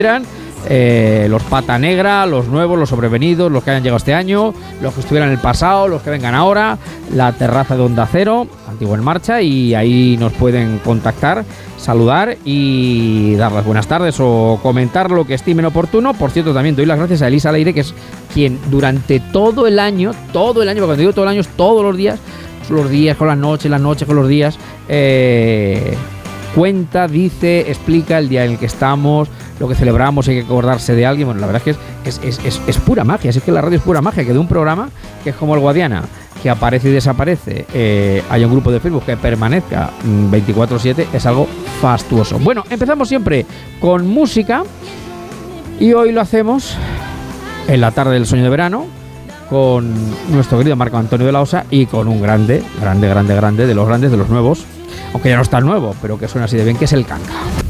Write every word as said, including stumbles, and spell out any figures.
Eh, los Pata Negra, los nuevos, los sobrevenidos, los que hayan llegado este año, los que estuvieran en el pasado, los que vengan ahora, la terraza de Onda Cero, Antiguo en Marcha, y ahí nos pueden contactar, saludar y dar las buenas tardes o comentar lo que estimen oportuno. Por cierto, también doy las gracias a Elisa Leire, que es quien durante todo el año, todo el año, porque cuando digo todo el año es todos los días, los días con las noches, las noches con los días, eh, cuenta, dice, explica el día en el que estamos, lo que celebramos, hay que acordarse de alguien. Bueno, la verdad es que es, es, es, es, es pura magia, así que la radio es pura magia, que de un programa que es como el Guadiana, que aparece y desaparece, eh, hay un grupo de Facebook que permanezca veinticuatro siete, es algo fastuoso. Bueno, empezamos siempre con música y hoy lo hacemos en la tarde del sueño de verano con nuestro querido Marco Antonio de la Osa y con un grande, grande, grande, grande, de los grandes, de los nuevos, aunque ya no está nuevo, pero que suena así de bien, que es el Canca.